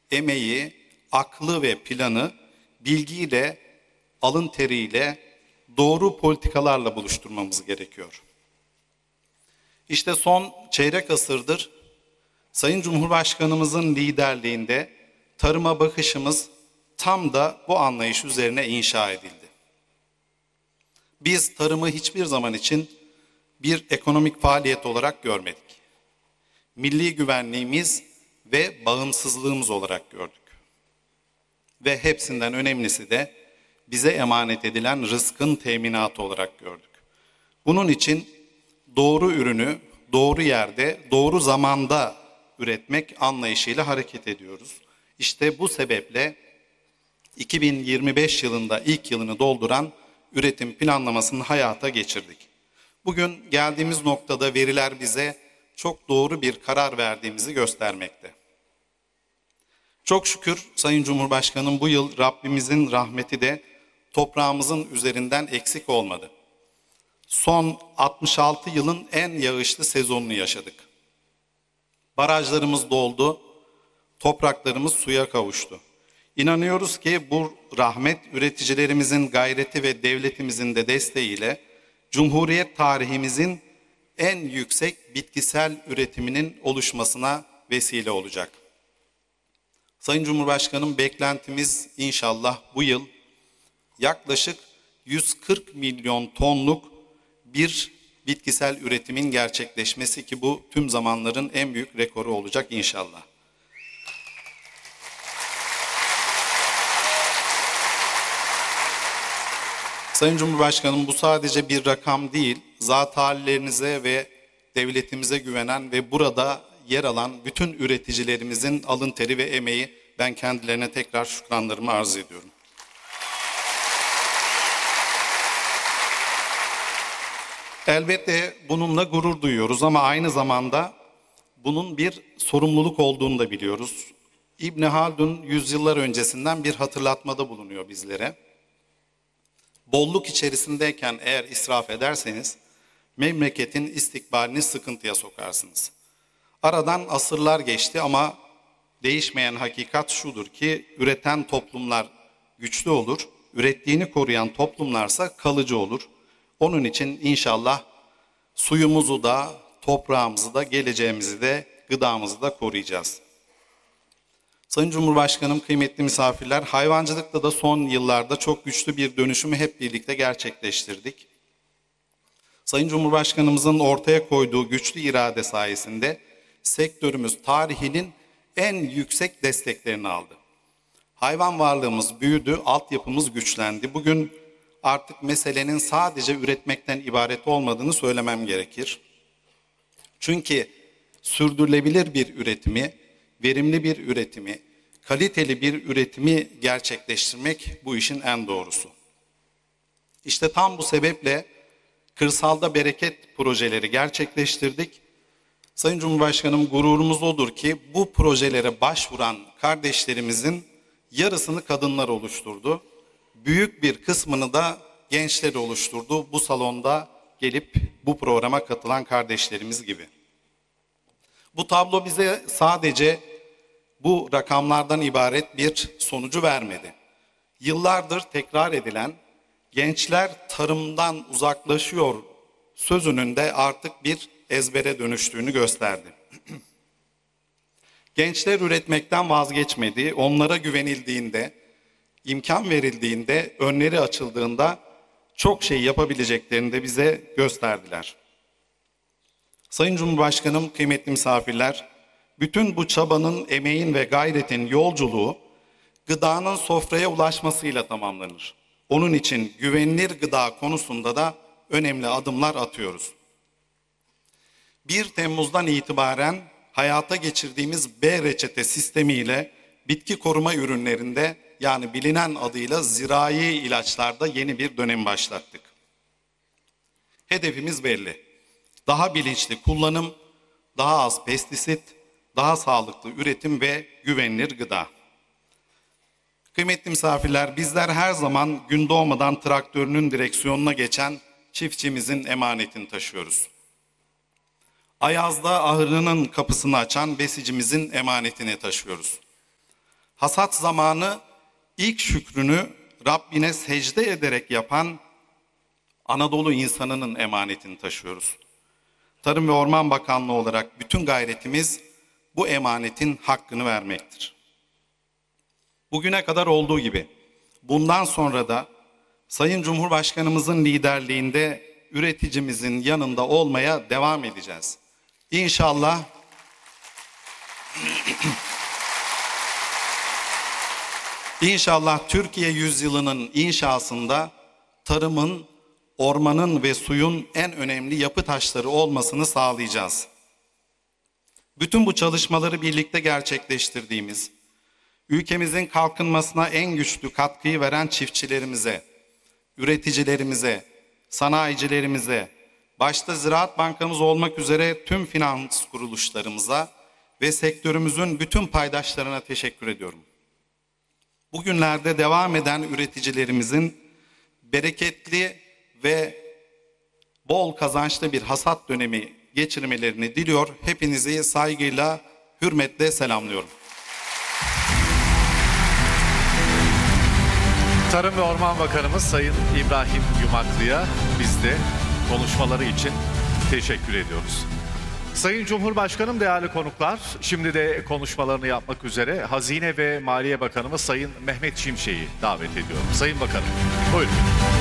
emeği, aklı ve planı bilgiyle, alın teriyle, doğru politikalarla buluşturmamız gerekiyor. İşte son çeyrek asırdır Sayın Cumhurbaşkanımızın liderliğinde tarıma bakışımız tam da bu anlayış üzerine inşa edildi. Biz tarımı hiçbir zaman için bir ekonomik faaliyet olarak görmedik. Milli güvenliğimiz ve bağımsızlığımız olarak gördük. Ve hepsinden önemlisi de bize emanet edilen rızkın teminatı olarak gördük. Bunun için doğru ürünü doğru yerde, doğru zamanda üretmek anlayışıyla hareket ediyoruz. İşte bu sebeple 2025 yılında ilk yılını dolduran üretim planlamasını hayata geçirdik. Bugün geldiğimiz noktada veriler bize çok doğru bir karar verdiğimizi göstermekte. Çok şükür Sayın Cumhurbaşkanım bu yıl Rabbimizin rahmeti de toprağımızın üzerinden eksik olmadı. Son 66 yılın en yağışlı sezonunu yaşadık. Barajlarımız doldu, topraklarımız suya kavuştu. İnanıyoruz ki bu rahmet üreticilerimizin gayreti ve devletimizin de desteğiyle Cumhuriyet tarihimizin en yüksek bitkisel üretiminin oluşmasına vesile olacak. Sayın Cumhurbaşkanım, beklentimiz inşallah bu yıl yaklaşık 140 milyon tonluk bir bitkisel üretimin gerçekleşmesi ki bu tüm zamanların en büyük rekoru olacak inşallah. Sayın Cumhurbaşkanım, bu sadece bir rakam değil, zat hallerinize ve devletimize güvenen ve burada yer alan bütün üreticilerimizin alın teri ve emeği, ben kendilerine tekrar şükranlarımı arz ediyorum. Elbette bununla gurur duyuyoruz ama aynı zamanda bunun bir sorumluluk olduğunu da biliyoruz. İbn Haldun yüzyıllar öncesinden bir hatırlatmada bulunuyor bizlere. Bolluk içerisindeyken eğer israf ederseniz memleketin istikbalini sıkıntıya sokarsınız. Aradan asırlar geçti ama değişmeyen hakikat şudur ki üreten toplumlar güçlü olur, ürettiğini koruyan toplumlarsa kalıcı olur. Onun için inşallah suyumuzu da, toprağımızı da, geleceğimizi de, gıdamızı da koruyacağız. Sayın Cumhurbaşkanım, kıymetli misafirler, hayvancılıkta da son yıllarda çok güçlü bir dönüşümü hep birlikte gerçekleştirdik. Sayın Cumhurbaşkanımızın ortaya koyduğu güçlü irade sayesinde sektörümüz tarihinin en yüksek desteklerini aldı. Hayvan varlığımız büyüdü, altyapımız güçlendi. Bugün artık meselenin sadece üretmekten ibaret olmadığını söylemem gerekir. Çünkü sürdürülebilir bir üretimi, verimli bir üretimi, kaliteli bir üretimi gerçekleştirmek bu işin en doğrusu. İşte tam bu sebeple kırsalda bereket projeleri gerçekleştirdik. Sayın Cumhurbaşkanım, gururumuz odur ki bu projelere başvuran kardeşlerimizin yarısını kadınlar oluşturdu. Büyük bir kısmını da gençler oluşturdu. Bu salonda gelip bu programa katılan kardeşlerimiz gibi. Bu tablo bize sadece bu rakamlardan ibaret bir sonucu vermedi. Yıllardır tekrar edilen gençler tarımdan uzaklaşıyor sözünün de artık bir ezbere dönüştüğünü gösterdi. Gençler üretmekten vazgeçmedi. Onlara güvenildiğinde, imkan verildiğinde, önleri açıldığında çok şey yapabileceklerini de bize gösterdiler. Sayın Cumhurbaşkanım, kıymetli misafirler, bütün bu çabanın, emeğin ve gayretin yolculuğu gıdanın sofraya ulaşmasıyla tamamlanır. Onun için güvenilir gıda konusunda da önemli adımlar atıyoruz. 1 Temmuz'dan itibaren hayata geçirdiğimiz B-reçete sistemiyle bitki koruma ürünlerinde, yani bilinen adıyla zirai ilaçlarda yeni bir dönem başlattık. Hedefimiz belli. Daha bilinçli kullanım, daha az pestisit, daha sağlıklı üretim ve güvenilir gıda. Kıymetli misafirler, bizler her zaman gün doğmadan traktörünün direksiyonuna geçen çiftçimizin emanetini taşıyoruz. Ayaz'da ahırının kapısını açan besicimizin emanetini taşıyoruz. hasat zamanı ilk şükrünü Rabbine secde ederek yapan Anadolu insanının emanetini taşıyoruz. Tarım ve Orman Bakanlığı olarak bütün gayretimiz bu emanetin hakkını vermektir. Bugüne kadar olduğu gibi bundan sonra da Sayın Cumhurbaşkanımızın liderliğinde üreticimizin yanında olmaya devam edeceğiz. İnşallah İnşallah Türkiye yüzyılının inşasında tarımın, ormanın ve suyun en önemli yapı taşları olmasını sağlayacağız. Bütün bu çalışmaları birlikte gerçekleştirdiğimiz, ülkemizin kalkınmasına en güçlü katkıyı veren çiftçilerimize, üreticilerimize, sanayicilerimize, başta Ziraat Bankamız olmak üzere tüm finans kuruluşlarımıza ve sektörümüzün bütün paydaşlarına teşekkür ediyorum. Bugünlerde devam eden üreticilerimizin bereketli ve bol kazançlı bir hasat dönemi geçirmelerini diliyor. Hepinizi saygıyla, hürmetle selamlıyorum. Tarım ve Orman Bakanımız Sayın İbrahim Yumaklı'ya biz de konuşmaları için teşekkür ediyoruz. Sayın Cumhurbaşkanım, değerli konuklar, şimdi de konuşmalarını yapmak üzere Hazine ve Maliye Bakanımız Sayın Mehmet Şimşek'i davet ediyorum. Sayın Bakanım, buyurun.